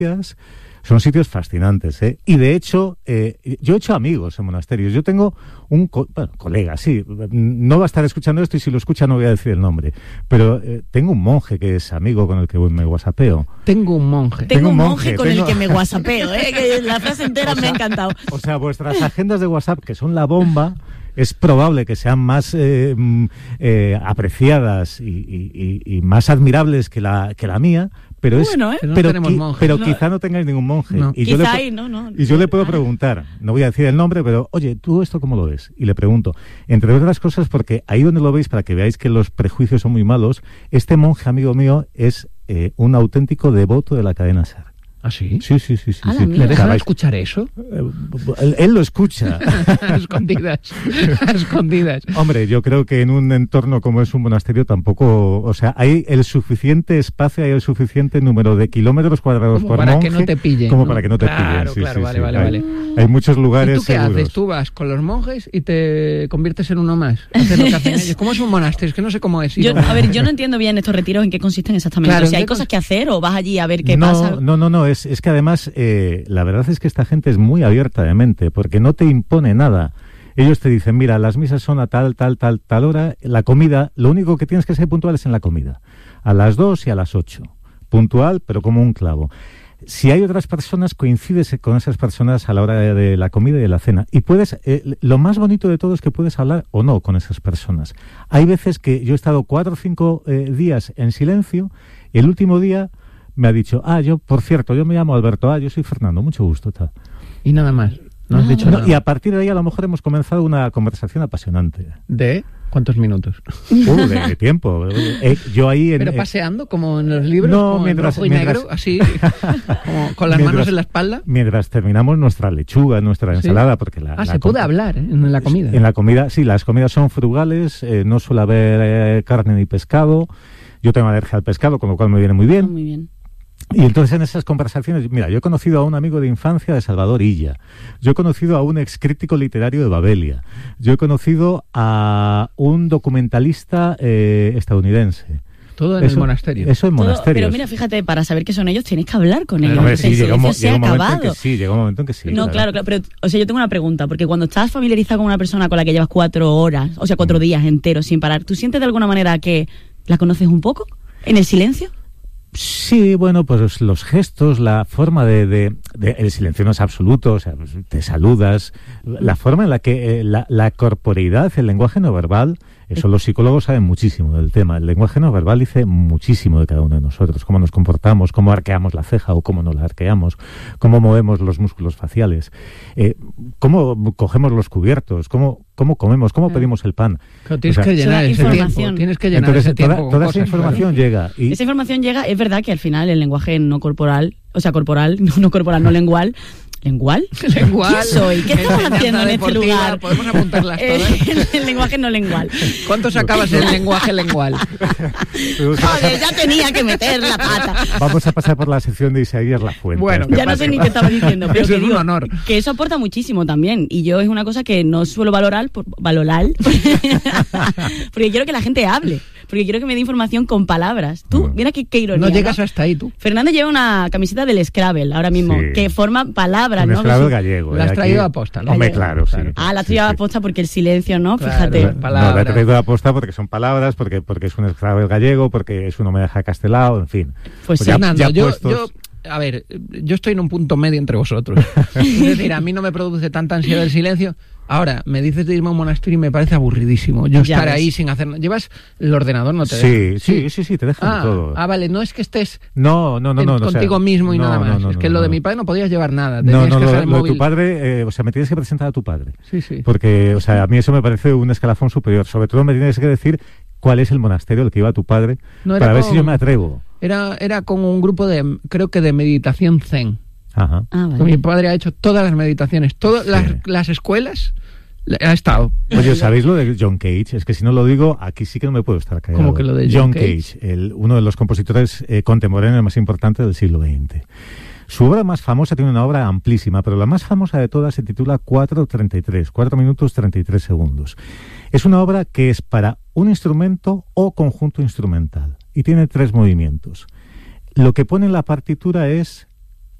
Son sitios fascinantes, ¿eh? Y de hecho, yo he hecho amigos en monasterios. Yo tengo un colega, sí, no va a estar escuchando esto y si lo escucha no voy a decir el nombre, pero tengo un monje que es amigo con el que me whatsappeo. Tengo un monje con el que me whatsappeo, que la frase entera me ha encantado. O sea, vuestras agendas de WhatsApp, que son la bomba, es probable que sean más apreciadas y más admirables que la mía, pero quizá no tengáis ningún monje. No. Y yo le puedo preguntar, no voy a decir el nombre, pero oye, ¿tú esto cómo lo ves? Y le pregunto, entre otras cosas, porque ahí donde lo veis, para que veáis que los prejuicios son muy malos, este monje amigo mío es un auténtico devoto de la cadena SER. ¿Ah, sí? Sí. ¿Le dejará escuchar eso? Él lo escucha. A escondidas. Hombre, yo creo que en un entorno como es un monasterio tampoco... O sea, hay el suficiente espacio, hay el suficiente número de kilómetros cuadrados por monje... Para que no te pillen. Para que no te pillen. Claro, vale. Hay muchos lugares. ¿Y tú qué haces? Tú vas con los monjes y te conviertes en uno más. Haces lo que hacen ellos. ¿Cómo es un monasterio? Es que no sé cómo es. Yo no entiendo bien estos retiros en qué consisten exactamente. Claro, o sea, ¿hay cosas que hacer o vas allí a ver qué pasa? No. Es que además la verdad es que esta gente es muy abierta de mente porque no te impone nada. Ellos te dicen, mira, las misas son a tal hora, la comida, lo único que tienes que ser puntual es en la comida, a las 2 y a las 8, puntual pero como un clavo. Si hay otras personas, coincides con esas personas a la hora de la comida y de la cena. Y puedes, lo más bonito de todo es que puedes hablar o no con esas personas. Hay veces que yo he estado 4 o 5 días en silencio y el último día me ha dicho, por cierto, yo me llamo Alberto, yo soy Fernando, mucho gusto. Tal. Y nada más, no has dicho nada. Y a partir de ahí a lo mejor hemos comenzado una conversación apasionante. ¿De cuántos minutos? De tiempo. Yo ahí ¿Pero paseando, como en los libros? No, como mientras, en rojo y negro, así, como con las manos en la espalda. Mientras terminamos nuestra lechuga, nuestra ensalada, porque se puede hablar en la comida. En la comida, sí, las comidas son frugales, no suele haber carne ni pescado. Yo tengo alergia al pescado, con lo cual me viene muy bien. Muy bien. Y entonces en esas conversaciones, mira, yo he conocido a un amigo de infancia de Salvador Illa, yo he conocido a un excrítico literario de Babelia, yo he conocido a un documentalista estadounidense. Todo en el monasterio. Eso en monasterios. Pero mira, fíjate, para saber que son ellos tienes que hablar con ellos. Hombre, sí, llega un momento en que sí. No, claro, pero, o sea, yo tengo una pregunta, porque cuando estás familiarizado con una persona con la que llevas 4 horas, o sea, 4 días enteros sin parar, ¿tú sientes de alguna manera que la conoces un poco? ¿En el silencio? Sí, bueno, pues los gestos, la forma de el silencio no es absoluto, o sea, te saludas, la forma en la que la corporeidad, el lenguaje no verbal, eso los psicólogos saben muchísimo del tema. El lenguaje no verbal dice muchísimo de cada uno de nosotros, cómo nos comportamos, cómo arqueamos la ceja o cómo no la arqueamos, cómo movemos los músculos faciales, cómo cogemos los cubiertos, cómo comemos, cómo pedimos el pan. Pero tienes que llenar ese tiempo. Tienes que llenar ese tiempo. Toda esa información llega. Y esa información llega, es verdad que al final el lenguaje no corporal, no lengual. ¿Lengual? ¿Quién soy? ¿Qué estamos haciendo en este lugar? Podemos apuntarlas todas. El lenguaje no lengual. ¿Cuánto sacabas en el lenguaje lengual? Joder, ya tenía que meter la pata. Vamos a pasar por la sección de Isaías Lafuente. Bueno, ya no sé ni qué estaba diciendo, pero eso es un honor. Que eso aporta muchísimo también. Y yo es una cosa que no suelo valorar, porque quiero que la gente hable. Porque quiero que me dé información con palabras. Tú, mira qué ironía. No llegas hasta ahí, tú. Fernando lleva una camiseta del Scrabble ahora mismo, que forma palabras, un ¿no? Scrabble gallego. La has traído a posta, ¿no? Hombre, claro, sí. La has traído a posta porque el silencio, ¿no? Fíjate. No, la he traído a posta porque son palabras, porque es un Scrabble gallego, porque es un homenaje a Castelao, en fin. Pues sí. Fernando, yo estoy en un punto medio entre vosotros. Es decir, a mí no me produce tanta ansiedad el silencio. Ahora, me dices de irme a un monasterio y me parece aburridísimo. Yo estar ahí sin hacer nada. ¿Llevas el ordenador? No te deja. Sí, te dejan todo. Vale, no es que estés no, contigo mismo y nada más. Es que lo de mi padre no podías llevar nada. Tenías que dejar el lo móvil. de tu padre, me tienes que presentar a tu padre. Sí. Porque, a mí eso me parece un escalafón superior. Sobre todo me tienes que decir cuál es el monasterio al que iba tu padre para ver si yo me atrevo. Era con un grupo creo que de meditación zen. Ajá. Vale. Mi padre ha hecho todas las meditaciones, todas las escuelas ha estado. Oye, ¿sabéis lo de John Cage? Es que si no lo digo, aquí sí que no me puedo estar callado. ¿Cómo que lo de John Cage? Uno de los compositores contemporáneos más importantes del siglo XX. Su obra más famosa tiene una obra amplísima, pero la más famosa de todas se titula 4:33, 4 minutos 33 segundos. Es una obra que es para un instrumento o conjunto instrumental y tiene 3 movimientos. Lo que pone en la partitura es